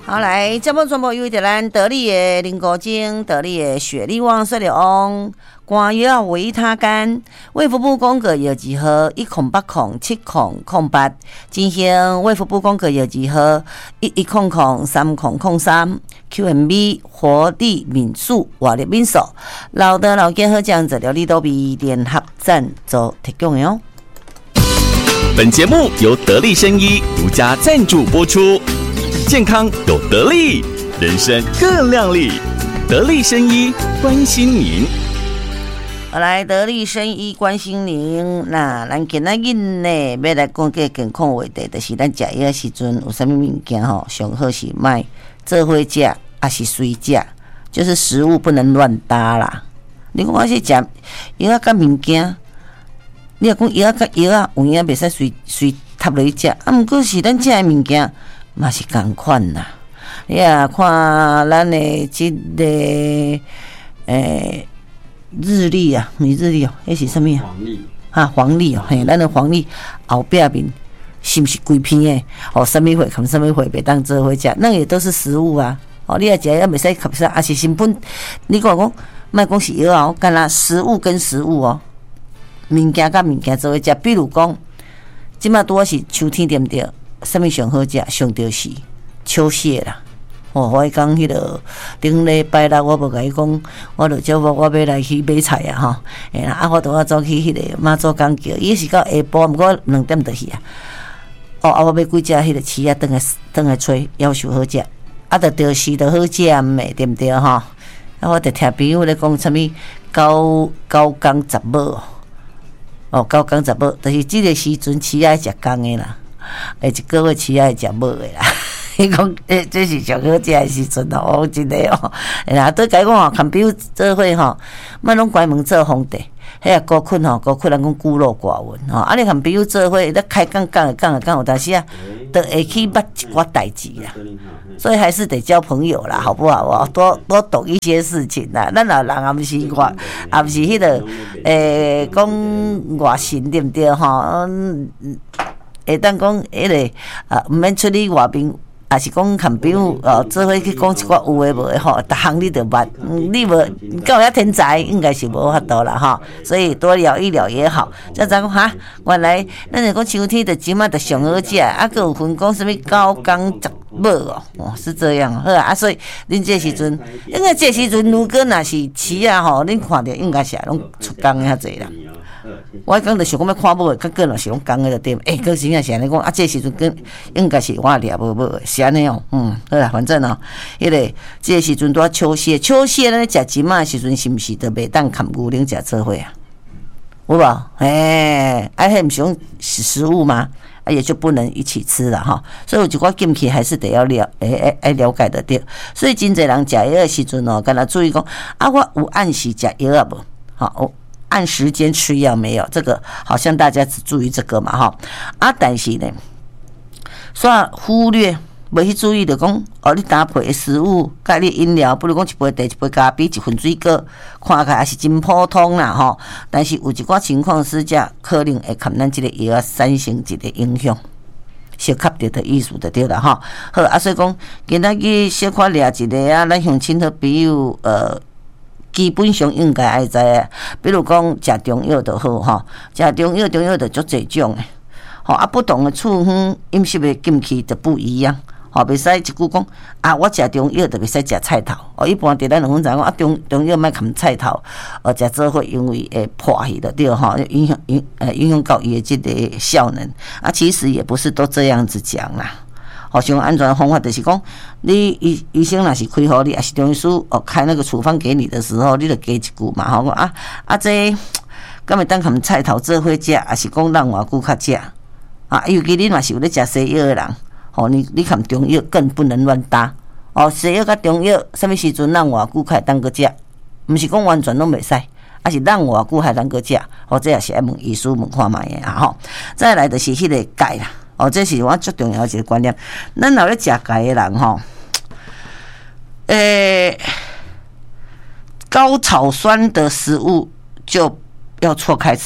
好，来，节目全部由着咱得力的林国精、得力的雪力旺、水力旺、肝药维他甘、卫福部公告药剂号108070008，进行卫福部公告药剂号11003003 QMB 活力敏素活力敏素，老的老健好酱治疗力都比联合赞助提供哟。 本节目由得力生医独家赞助播出。健康有得力，人生更亮丽。得力生医关心您。 好，来得力生医关心您。那咱今仔日呢，要来讲个健康话题，就是咱食药的时阵有啥物物件吼，上好是卖做伙食，还是随食，就是食物不能乱搭啦。你讲我是食药啊，甲物件，你若讲药啊甲药啊，有影袂使随插落去食，啊，毋过是咱食的物件。嘛是同款啦，你啊看咱的这个日历啊，不是日历哦，那是什么啊？黄历哦，嘿，咱的黄历后壁面是不是规片的？哦，什么会看什么会，袂当做伙食，那也都是食物啊。哦，你啊食也袂使吸收，啊是成本。你讲莫讲是药哦，干啦食物跟食物哦，物件甲物件做伙食，比如讲，即马拄好是秋天对不对？什么上好食？上就是秋蟹啦。哦，我讲迄个顶礼拜六，我无甲伊讲，我就叫我要来去买菜啊吼。啊，我拄走去迄个妈祖港桥，伊是到下晡，毋过2点就去啊。哦，啊，我买几只迄个翅啊，转来吹，要求好食。啊，着时着好食诶，对毋对吼？啊，我着听朋友咧讲，啥物九工十五哦，九工十五，就是即个时阵翅爱食公诶啦。一个月饲爱食无诶啦，伊讲这是上好食诶时阵哦，真诶哦。然后对甲伊讲吼，牵比如做伙吼，莫拢关门做皇帝。迄个高困吼，高困人讲孤陋寡闻吼。啊，你牵比如做伙，咧开讲有当时啊，都会去捌一寡代志啦。所以还是得交朋友啦，好不好啊？多懂一些事情啦。咱老人也毋是外，也毋是迄个讲外神对毋对吼？会当讲迄个毋免出去外面，也是讲牵朋友做伙去讲一寡有诶无诶吼，逐项你着捌，你无敢有遐天才，应该是无法度啦吼。所以多聊一聊也好。再讲哈，原来咱就讲秋天着即马着上好食，啊，佫有分讲什物九工十五哦，是这样好啊。所以恁这时阵，应该这时阵如果若是市啊吼，恁看着应该是拢出工遐济啦。我讲着想讲要看某诶，较个若是拢讲诶就对。可是影是安尼讲啊，这时阵跟应该是我掠无某诶，是安尼哦。好啦，反正哦，迄个这时阵拄啊秋蟹，咱咧食金仔诶时阵，是毋是着袂当含牛奶食做伙啊？有无？迄毋是讲食物吗？啊，也就不能一起吃了哈。所以有一寡禁忌还是得要了解得到。所以真侪人食药诶时阵哦，敢若注意讲啊，我有按时食药啊无？好。按时间吃药没有？这个好像大家只注意这个嘛哈啊，但是呢，煞忽略袂去注意的讲哦，你搭配的食物、甲你饮料，不如讲一杯茶、一杯咖啡、一份水果，看起来还是真普通啦吼。但是有一寡情况之下，可能会看咱这个药产生一个影响。小吸着的意思就对啦吼。好啊，所以讲今仔日小可掠一个啊，咱乡亲好朋友基本上应该爱知啊，比如讲食中药就好吼，食中药就足侪种诶，吼啊不同的处方饮食的禁忌就不一样，吼袂使一句讲啊，我食中药就袂使食菜头，哦一般伫咱两分知讲啊中药莫含菜头，食做伙因为会破去的对吼，影响到伊的这个效能啊，其实也不是都这样子讲啦。好，上安全的方法就是讲，你医生若是开互你，也是中医师开那个处方给你的时候，你就加一句嘛，吼这敢会当含菜头做伙食，也是讲让偌久较食啊？尤其你若是有咧食西药的人，吼你含中药更不能乱搭哦。西药甲中药，什么时阵让偌久较会当个食？毋是讲完全拢袂使。还是让偌久还能够食，或者也是爱问医师问看卖的吼。再来就是迄个钙啦，哦，这是我最重要的一个观念。咱若咧食钙的人吼，高草酸的食物就要错开吃，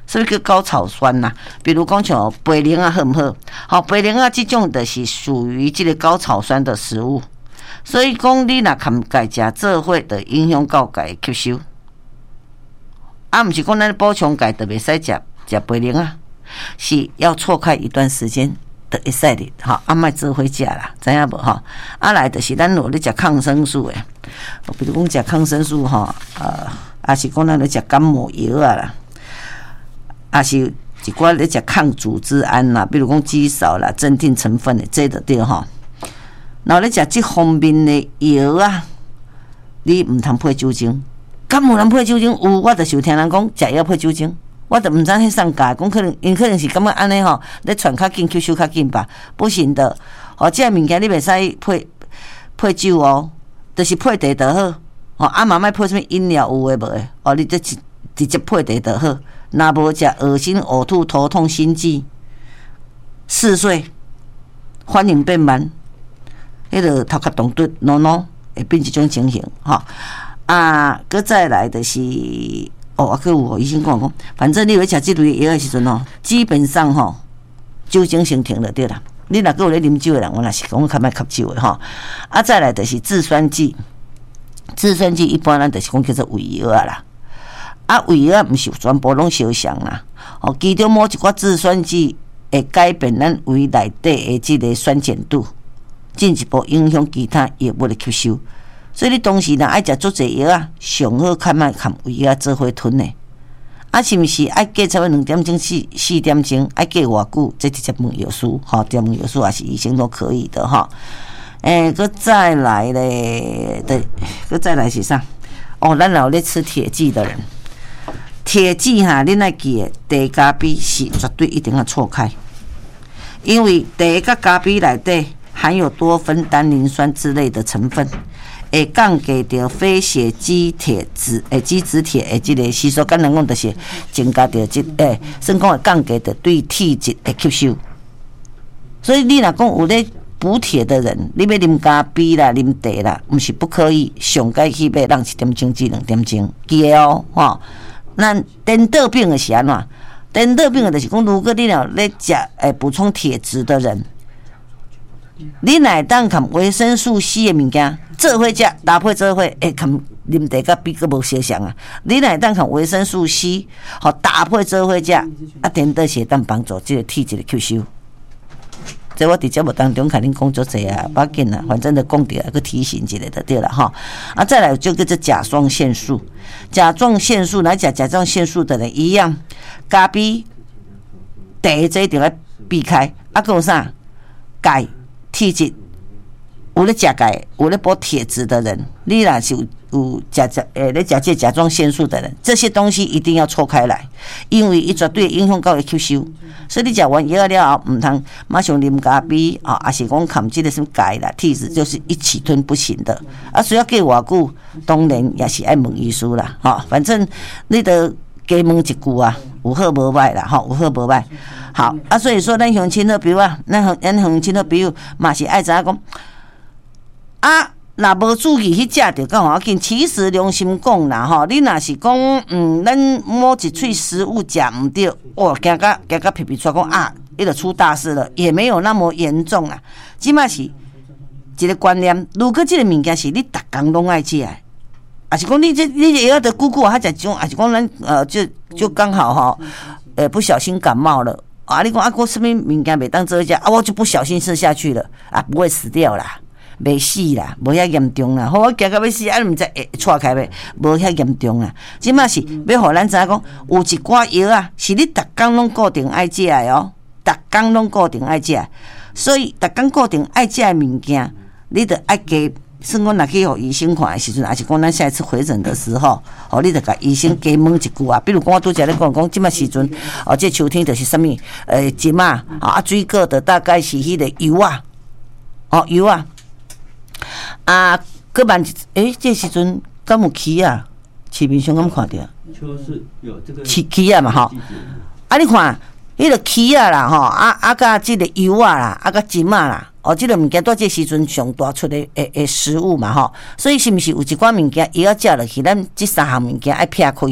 什么叫高草酸呐？比如讲像白莲啊，好唔好？好，白莲啊，这种就是属于这个高草酸的食物。所以讲，你若含钙食做伙，就影响到钙吸收。啊，毋是讲咱补充钙就袂使食白莲啊，是要错开一段时间就会使的。哈，啊，莫做伙食啦，知影无？哈，啊来就是咱有咧食抗生素诶，比如讲食抗生素哈，也是讲咱咧食感冒药啊啦，也是一寡咧食抗组织胺啦，比如讲肌少啦、镇定成分的，这就对哈。然后咧食这方面的药啊，你唔通配酒精。敢有人配酒精？有，我就是有听人讲食药配酒精，我就唔知迄上架，讲可能是感觉安尼吼，咧传较紧，吸收较紧吧？不行的，哦，这物件你袂使配酒哦，就是配茶就好。哦，啊嘛莫配什么饮料有诶无诶？哦，你直接配茶就好。若无食恶心、呕吐、头痛、心悸、嗜睡、反应变慢。迄个头壳动嘟喏会变一种情形吼啊，搁再来就是啊，搁有医生讲，反正你要食即类药的时阵吼，基本上吼酒精先停就对啦。你若搁有咧啉酒的人，我若是讲我较莫吸酒的吼。啊，再来就是制酸剂，制酸剂一般咱就是讲叫做胃药啊啦。啊，胃药毋是全部拢相像啦，哦，其中某一寡制酸剂会改变咱胃内底的即个酸碱度。进一步影响其他药物的吸收，所以你当时若爱食足济药啊，上好较莫含胃药做伙吞的。啊，是毋是爱隔差不多2点钟、4点钟，爱隔偌久？这直接问药师，吼，直接问药师也是医生都可以的哈。搁再来咧，搁再来是啥？哦，咱有咧吃铁剂的人，铁剂哈，恁爱记的，茶加 B 是绝对一定要错开，因为茶甲加 B 内底含有多酚、单宁酸之类的成分，会降低着非血基铁质基质铁的这个吸收，简单讲就是增加着算讲会降低着对铁质的吸收。所以你若讲有咧补铁的人，你要啉加 B 啦、啉茶啦，毋是不可以，上该去要让1点钟至2点钟，记得哦，吼。咱颠倒病的是安怎？颠倒病的就是讲，如果你若咧食补充铁质的人。你乃当含维生素 C 的物件做伙食，搭配做伙，会含啉茶甲比个无相像啊！你乃当含维生素 C， 好搭配做伙食，啊，颠倒是当帮助这个体质的吸收。这我伫节目当中肯定讲足济啊，不要紧啦，反正就讲着个提醒一下就对了哈。啊，再来就叫做甲状腺素，甲状腺素来讲，甲状腺素的人一样，咖啡、茶这一定要避开。啊，还有啥？钙。体质有咧食钙、有咧补铁质的人，你若是有咧食这甲状腺素的人，这些东西一定要错开来，因为伊绝对影响到吸收。所以你食完药了后，唔通马上啉咖啡啊，还是讲含这个什么钙啦、铁质，就是一起吞不行的。啊，需要过偌久，当然也是爱问医师啦，哈，反正你得加问一句啊，有好无歹啦，吼，有好无歹。好啊，所以说咱乡亲好朋友啊，咱乡亲好朋友嘛是爱知影讲啊，若无注意去食着，敢要紧。其实良心讲啦，吼，你若是讲咱某一喙食物食唔对，哇，惊甲皮皮出讲啊，伊就出大事了，也没有那么严重啦。即码是一个观念，如果这个物件是你逐工拢爱食的，还是讲你也要得久久啊食种，还是讲咱就刚好哈，不小心感冒了。啊！你讲啊，我什么物件袂当做食啊？我就不小心吃下去了啊，不会死掉啦，袂死啦，无遐严重啦。好，我惊到要死，啊，你毋知会错开袂？无遐严重啦。即马是要互咱知影讲，有一寡药啊，是你逐工拢固定爱食的哦，逐工拢固定爱食，所以逐工固定爱食的物件，你得爱加。算讲若去互医生看的时阵，还是讲咱下一次回诊的时候，哦，你得甲医生加问一句啊。比如讲，我拄则咧讲，即马时阵，哦，这秋天就是啥物？金啊，啊，水果的大概是迄个油啊，哦，油啊，啊，搁万这时阵敢有蛆啊？市面上敢看到？就是有这个蛆啊嘛，吼。啊，你看，迄个蛆啊啦，吼，甲即个油啊啦，甲金啊啦。哦，这个物件在这时阵上大出的食物嘛吼，所以是毋是有一寡物件伊要食落去，咱这3项物件爱撇开，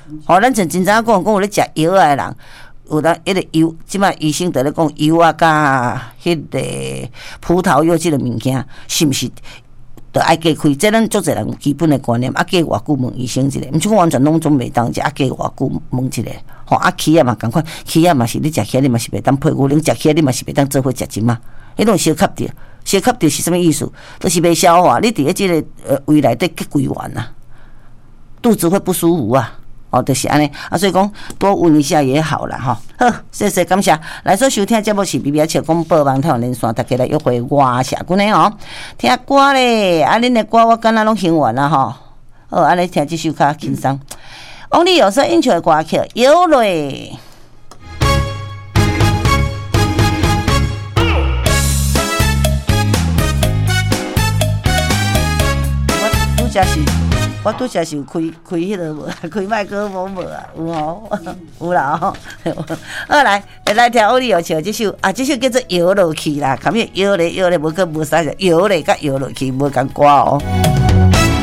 咱像真早讲有咧食药诶人，有当迄个油，即摆医生在咧讲油啊，甲迄个葡萄柚即个物件，是毋是？就爱加开，这咱足侪人有基本的观念，加偌久问医生一下，毋是讲完全拢总袂当，只加偌久问一下。吼，起啊嘛共款，起啊嘛是你食起你嘛是袂当配牛奶，食起你嘛是袂当做伙食针嘛，迄种小吸着，小吸着是啥物意思？就是袂消化，你伫咧即个胃内底结规完啊，肚子会不舒服啊。哦，就是安尼啊，所以讲多闻一下也好啦，吼。好，谢谢感谢。来所收听节目是BB笑广播网台湾连线，大家来约会外社群的哦。听歌咧，啊，恁的歌我敢若拢听完啦吼。好，安尼听这首较轻松。王力有说演唱的歌曲《游泪》。我拄则是有开迄个无，开麦克风无啊？有吼，有啦吼。好来听欧丽有唱这首啊，这首叫做摇落去啦，看咩摇咧，无啥个摇咧，甲摇落去无共歌哦。